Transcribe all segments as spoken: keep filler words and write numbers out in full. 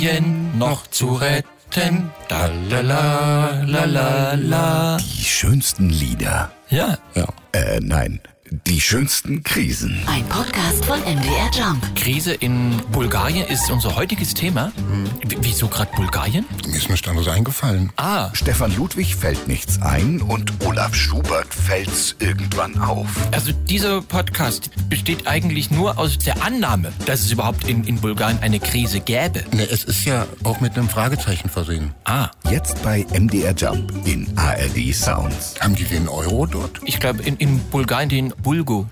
noch zu retten. Da, la, la, la, la, la. Die schönsten Lieder. Ja. Ja. Äh, nein. Die schönsten Krisen. Ein Podcast von M D R Jump. Krise in Bulgarien ist unser heutiges Thema. W- wieso gerade Bulgarien? Mir ist nichts anderes eingefallen. Ah, Stefan Ludwig fällt nichts ein und Olaf Schubert fällt's irgendwann auf. also dieser Podcast besteht eigentlich nur aus der Annahme, dass es überhaupt in, in Bulgarien eine Krise gäbe. Ne, es ist ja auch mit einem Fragezeichen versehen. Ah, Jetzt bei M D R Jump in A R D Sounds. Haben die den Euro dort? ich glaube in, in Bulgarien den Bulgo.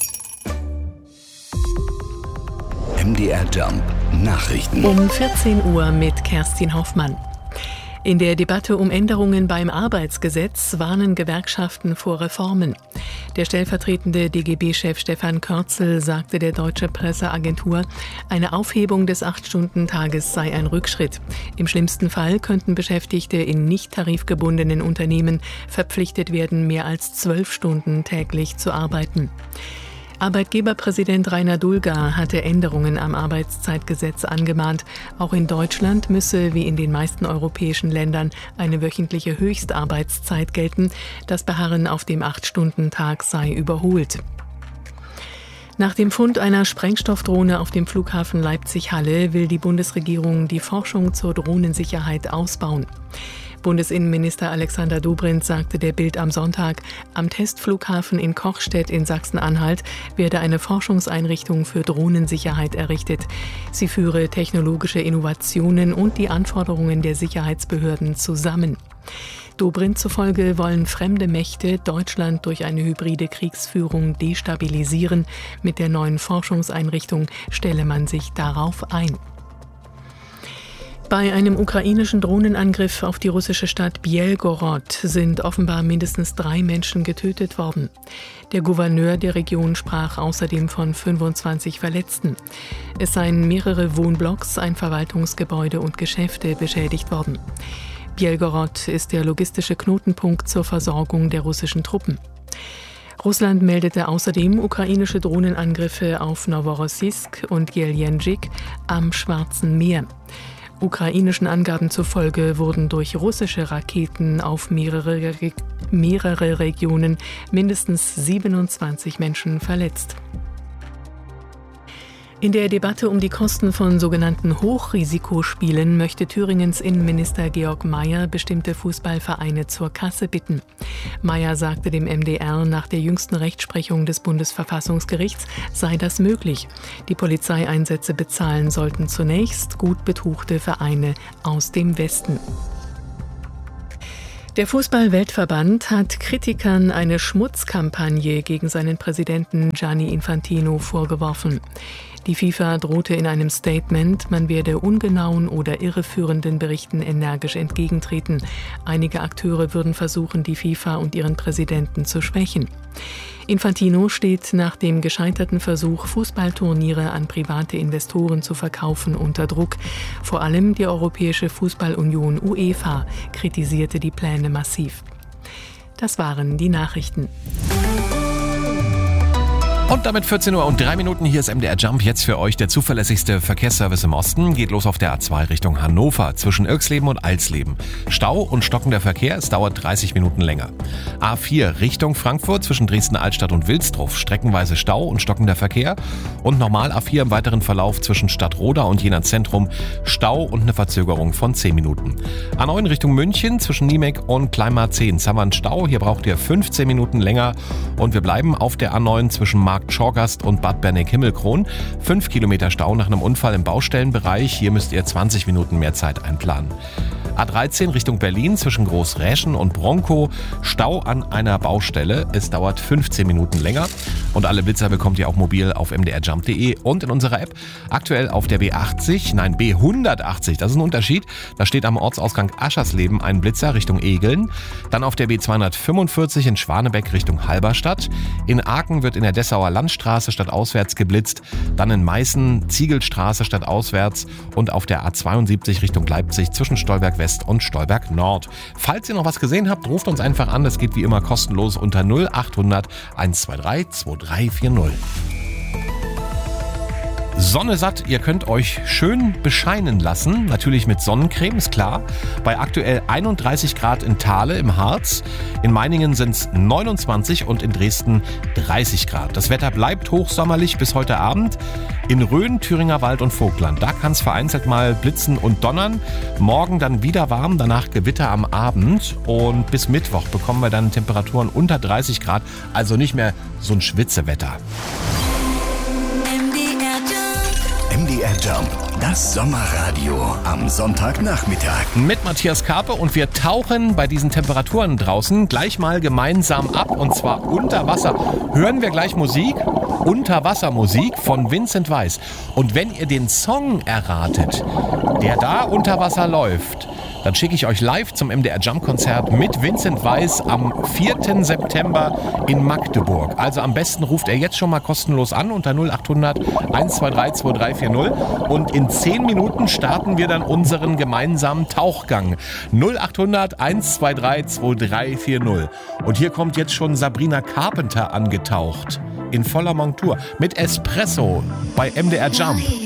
M D R Jump Nachrichten. Um vierzehn Uhr mit Kerstin Hoffmann. In der Debatte um Änderungen beim Arbeitsgesetz warnen Gewerkschaften vor Reformen. Der stellvertretende D G B-Chef Stefan Körzel sagte der Deutsche Presseagentur, eine Aufhebung des acht-Stunden-Tages sei ein Rückschritt. Im schlimmsten Fall könnten Beschäftigte in nicht tarifgebundenen Unternehmen verpflichtet werden, mehr als zwölf Stunden täglich zu arbeiten. Arbeitgeberpräsident Rainer Dulger hatte Änderungen am Arbeitszeitgesetz angemahnt. Auch in Deutschland müsse, wie in den meisten europäischen Ländern, eine wöchentliche Höchstarbeitszeit gelten. Das Beharren auf dem acht-Stunden-Tag sei überholt. Nach dem Fund einer Sprengstoffdrohne auf dem Flughafen Leipzig-Halle will die Bundesregierung die Forschung zur Drohnensicherheit ausbauen. Bundesinnenminister Alexander Dobrindt sagte der Bild am Sonntag, am Testflughafen in Kochstedt in Sachsen-Anhalt werde eine Forschungseinrichtung für Drohnensicherheit errichtet. Sie führe technologische Innovationen und die Anforderungen der Sicherheitsbehörden zusammen. Dobrindt zufolge wollen fremde Mächte Deutschland durch eine hybride Kriegsführung destabilisieren. Mit der neuen Forschungseinrichtung stelle man sich darauf ein. Bei einem ukrainischen Drohnenangriff auf die russische Stadt Bjelgorod sind offenbar mindestens drei Menschen getötet worden. Der Gouverneur der Region sprach außerdem von fünfundzwanzig Verletzten. Es seien mehrere Wohnblocks, ein Verwaltungsgebäude und Geschäfte beschädigt worden. Bjelgorod ist der logistische Knotenpunkt zur Versorgung der russischen Truppen. Russland meldete außerdem ukrainische Drohnenangriffe auf Novorossiysk und Gelendzhik am Schwarzen Meer. Ukrainischen Angaben zufolge wurden durch russische Raketen auf mehrere, mehrere Regionen mindestens siebenundzwanzig Menschen verletzt. In der Debatte um die Kosten von sogenannten Hochrisikospielen möchte Thüringens Innenminister Georg Mayer bestimmte Fußballvereine zur Kasse bitten. Mayer sagte dem M D R, nach der jüngsten Rechtsprechung des Bundesverfassungsgerichts sei das möglich. Die Polizeieinsätze bezahlen sollten zunächst gut betuchte Vereine aus dem Westen. Der Fußball-Weltverband hat Kritikern eine Schmutzkampagne gegen seinen Präsidenten Gianni Infantino vorgeworfen. Die FIFA drohte in einem Statement, man werde ungenauen oder irreführenden Berichten energisch entgegentreten. Einige Akteure würden versuchen, die FIFA und ihren Präsidenten zu schwächen. Infantino steht nach dem gescheiterten Versuch, Fußballturniere an private Investoren zu verkaufen, unter Druck. Vor allem die Europäische Fußballunion UEFA kritisierte die Pläne massiv. Das waren die Nachrichten. Und damit vierzehn Uhr und drei Minuten, hier ist M D R Jump, jetzt für euch der zuverlässigste Verkehrsservice im Osten. Geht los auf der A zwei Richtung Hannover, zwischen Irxleben und Alsleben. Stau und stockender Verkehr, es dauert dreißig Minuten länger. A vier Richtung Frankfurt, zwischen Dresden-Altstadt und Wilsdruff, streckenweise Stau und stockender Verkehr. Und nochmal A vier im weiteren Verlauf zwischen Stadtroda und Jena Zentrum, Stau und eine Verzögerung von zehn Minuten. A neun Richtung München, zwischen Niemek und Kleinmar zehn, Zammern Stau, hier braucht ihr fünfzehn Minuten länger. Und wir bleiben auf der A neun zwischen Markt Schorgast und Bad Berneck-Himmelkron. Fünf Kilometer Stau nach einem Unfall im Baustellenbereich. Hier müsst ihr zwanzig Minuten mehr Zeit einplanen. A dreizehn Richtung Berlin zwischen Großräschen und Bronkow. Stau an einer Baustelle. Es dauert fünfzehn Minuten länger. Und alle Blitzer bekommt ihr auch mobil auf m d r jump punkt d e und in unserer App. Aktuell auf der B achtzig, nein B hundertachtzig, das ist ein Unterschied. Da steht am Ortsausgang Aschersleben ein Blitzer Richtung Egeln. Dann auf der B zweihundertfünfundvierzig in Schwanebeck Richtung Halberstadt. In Aachen wird in der Dessauer Landstraße stadtauswärts geblitzt. Dann in Meißen Ziegelstraße stadtauswärts und auf der A zweiundsiebzig Richtung Leipzig zwischen Stolberg West und Stolberg Nord. Falls ihr noch was gesehen habt, ruft uns einfach an. Das geht wie immer kostenlos unter null achthundert eins zwei drei zwei drei vier null. Sonne satt, ihr könnt euch schön bescheinen lassen, natürlich mit Sonnencreme, ist klar. Bei aktuell einunddreißig Grad in Thale im Harz, in Meiningen sind es neunundzwanzig und in Dresden dreißig Grad. Das Wetter bleibt hochsommerlich bis heute Abend. In Rhön, Thüringer Wald und Vogtland, da kann es vereinzelt mal blitzen und donnern. Morgen dann wieder warm, danach Gewitter am Abend und bis Mittwoch bekommen wir dann Temperaturen unter dreißig Grad, also nicht mehr so ein Schwitzewetter. M D R Jump, das Sommerradio am Sonntagnachmittag. Mit Matthias Karpe und wir tauchen bei diesen Temperaturen draußen gleich mal gemeinsam ab und zwar unter Wasser. Hören wir gleich Musik? Unterwassermusik von Vincent Weiss. Und wenn ihr den Song erratet, der da unter Wasser läuft, dann schicke ich euch live zum M D R Jump Konzert mit Vincent Weiss am vierten September in Magdeburg. Also am besten ruft er jetzt schon mal kostenlos an unter null acht hundert eins zwei drei zwei drei vier null und in zehn Minuten starten wir dann unseren gemeinsamen Tauchgang. null acht hundert eins zwei drei zwei drei vier null. Und hier kommt jetzt schon Sabrina Carpenter angetaucht in voller Montur mit Espresso bei M D R Jump.